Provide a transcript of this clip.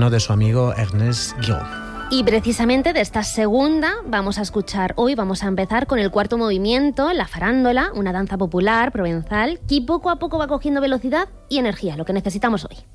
piano de su amigo Ernest Guiraud. Y precisamente de esta segunda vamos a escuchar hoy, vamos a empezar con el cuarto movimiento, la farándola, una danza popular provenzal que poco a poco va cogiendo velocidad y energía, lo que necesitamos hoy.